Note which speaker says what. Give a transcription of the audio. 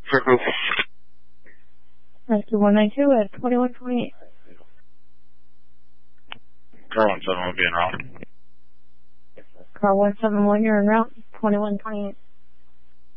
Speaker 1: Circle.
Speaker 2: Rescue 192 at 2128.
Speaker 1: Car 171 being route.
Speaker 2: Car 171, you're en route, 2128.